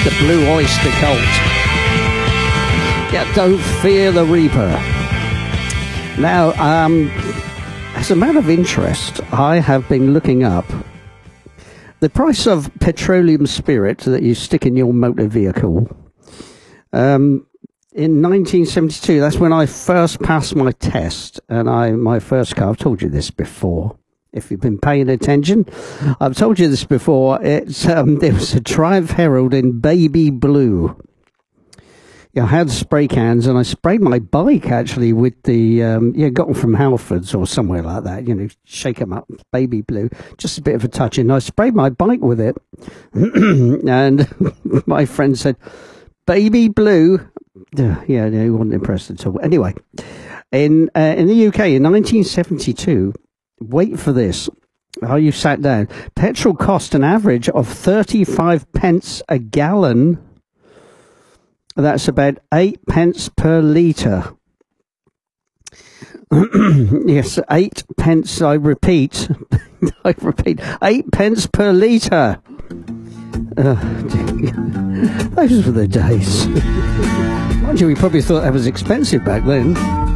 The Blue Oyster Cult. Yeah, Don't Fear the Reaper. Now, as a matter of interest, I have been looking up the price of petroleum spirit that you stick in your motor vehicle. In 1972, that's when I first passed my test, and my first car, I've told you this before, if you've been paying attention, I've told you this before, there was a Triumph Herald in baby blue. I had spray cans, and I sprayed my bike, actually, with the, got them from Halfords or somewhere like that, shake them up, baby blue, just a bit of a touch, and I sprayed my bike with it, and my friend said, baby blue? Yeah, he wasn't impressed at all. Anyway, in the UK, in 1972, wait for this, you sat down, petrol cost an average of 35 pence a gallon. That's about 8 pence per litre. Yes, 8 pence, I repeat. 8 pence per litre. Those were the days. Mind you, we probably thought that was expensive back then.